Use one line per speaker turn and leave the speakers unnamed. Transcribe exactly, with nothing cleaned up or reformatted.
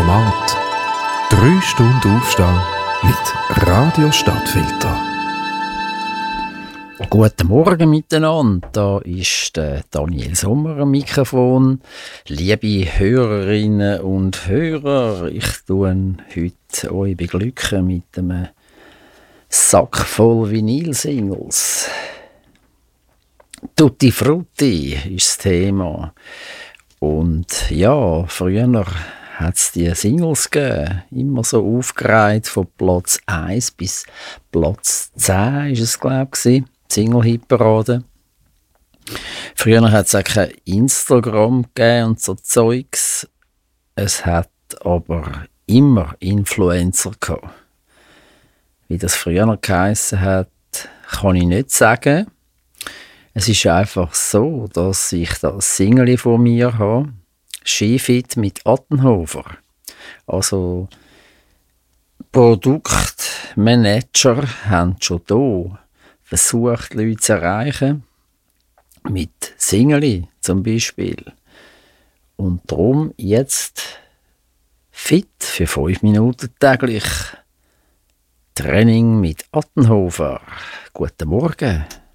Format. Drei Stunden Aufstehen mit Radio Stadtfilter.
Guten Morgen miteinander, da ist der Daniel Sommer am Mikrofon. Liebe Hörerinnen und Hörer, ich tue heute euch beglücken mit einem Sack voll Vinyl-Singles. Tutti Frutti ist das Thema. Und ja, früher hat es die Singles gegeben, immer so aufgereiht von Platz eins bis Platz zehn ist es, glaube ich, Single-Hit-Parade. Früher hat es auch kein Instagram gegeben und so Zeugs. Es hat aber immer Influencer gehabt. Wie das früher geheissen hat, kann ich nicht sagen. Es ist einfach so, dass ich das Single von mir habe, Skifit mit Attenhofer. Also Produktmanager haben schon hier versucht, Leute zu erreichen, mit Single zum Beispiel. Und darum jetzt fit für fünf Minuten täglich Training mit Attenhofer. Guten Morgen.